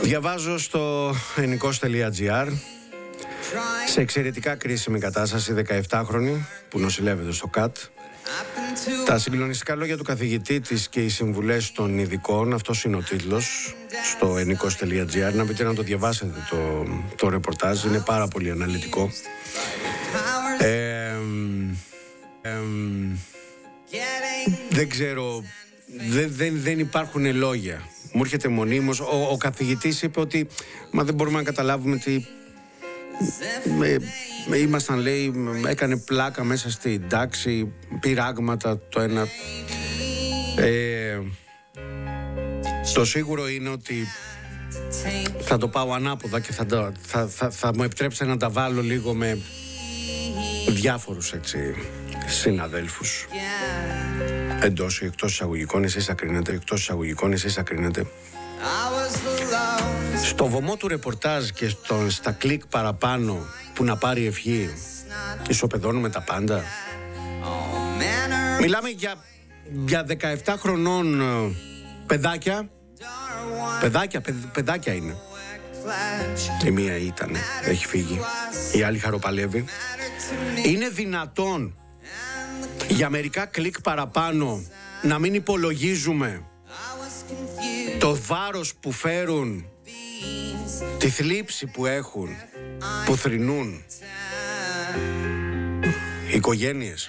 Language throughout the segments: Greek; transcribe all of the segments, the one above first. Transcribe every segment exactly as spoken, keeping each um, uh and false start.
Διαβάζω στο ενικός τελεία τζι άρ, σε εξαιρετικά κρίσιμη κατάσταση δεκαεπτάχρονη που νοσηλεύεται στο ΚΑΤ, τα συγκλονιστικά λόγια του καθηγητή της και οι συμβουλές των ειδικών. Αυτός είναι ο τίτλος στο ενικός τελεία τζι άρ. Να πείτε να το διαβάσετε το, το ρεπορτάζ, είναι πάρα πολύ αναλυτικό. ε, ε, Δεν ξέρω, δεν, δεν, δεν υπάρχουν λόγια. Μου έρχεται μονίμως. Ο, ο καθηγητής είπε ότι μα δεν μπορούμε να καταλάβουμε τι με, με, ήμασταν, λέει, έκανε πλάκα μέσα στην τάξη, πειράγματα το ένα. ε, Το σίγουρο είναι ότι θα το πάω ανάποδα και θα, θα, θα, θα, θα μου επιτρέψετε να τα βάλω λίγο με διάφορους, έτσι, συναδέλφους. Εντός ή εκτός εισαγωγικών, εσείς θα κρίνετε. Εκτός εισαγωγικών, εσείς θα κρίνετε. Στο βωμό του ρεπορτάζ και στο, στα κλικ παραπάνω που να πάρει ευχή, ισοπεδώνουμε τα πάντα. Μιλάμε για, για δεκαεπτά χρονών παιδάκια. Παιδάκια, παιδ, παιδάκια είναι. Η μία ήταν, έχει φύγει. Η άλλη χαροπαλεύει. Είναι δυνατόν για μερικά κλικ παραπάνω να μην υπολογίζουμε το βάρος που φέρουν, τη θλίψη που έχουν, που θρηνούν οι οικογένειες.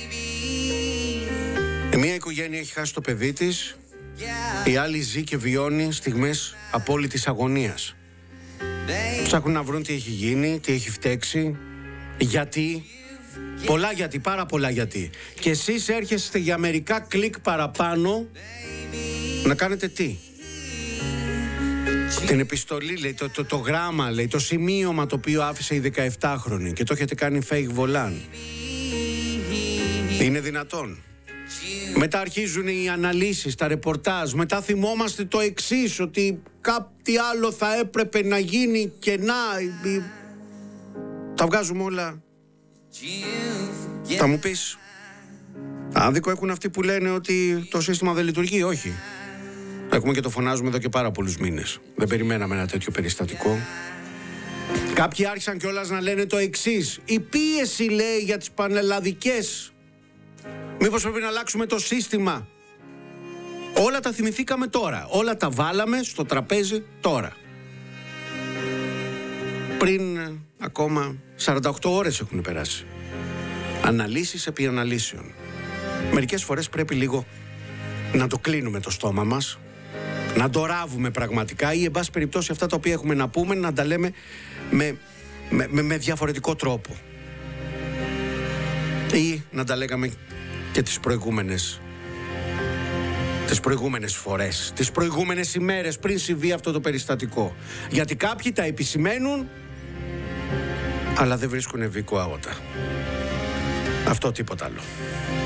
Η μία οικογένεια έχει χάσει το παιδί της, η άλλη ζει και βιώνει στιγμές απόλυτης αγωνίας. Ψάχνουν να βρουν τι έχει γίνει, τι έχει φταίξει, γιατί. Πολλά γιατί, πάρα πολλά γιατί. Και εσείς έρχεστε για μερικά κλικ παραπάνω να κάνετε τι? Την επιστολή, λέει, το, το, το γράμμα, λέει, το σημείωμα το οποίο άφησε η δεκαεπτάχρονη και το έχετε κάνει fake volant. Είναι δυνατόν? Μετά αρχίζουν οι αναλύσεις, τα ρεπορτάζ. Μετά θυμόμαστε το εξής, ότι κάτι άλλο θα έπρεπε να γίνει και να... Τα βγάζουμε όλα. Θα μου πεις, άδικο έχουν αυτοί που λένε ότι το σύστημα δεν λειτουργεί? Όχι. Έχουμε και το φωνάζουμε εδώ και πάρα πολλούς μήνες. Δεν περιμέναμε ένα τέτοιο περιστατικό. Κάποιοι άρχισαν κιόλας να λένε το εξής: η πίεση, λέει, για τις πανελλαδικές. Μήπως πρέπει να αλλάξουμε το σύστημα? Όλα τα θυμηθήκαμε τώρα. Όλα τα βάλαμε στο τραπέζι τώρα. Πριν ακόμα σαράντα οκτώ ώρες έχουν περάσει. Αναλύσεις επί αναλύσεων. Μερικές φορές πρέπει λίγο να το κλείνουμε το στόμα μας, να το ράβουμε πραγματικά, ή εν πάση περιπτώσει αυτά τα οποία έχουμε να πούμε να τα λέμε με, με, με, με διαφορετικό τρόπο. Ή να τα λέγαμε και τις προηγούμενες τις προηγούμενες φορές, τις προηγούμενες ημέρες πριν συμβεί αυτό το περιστατικό. Γιατί κάποιοι τα επισημαίνουν, αλλά δεν βρίσκουν ευήκο αγώτα. Αυτό, τίποτα άλλο.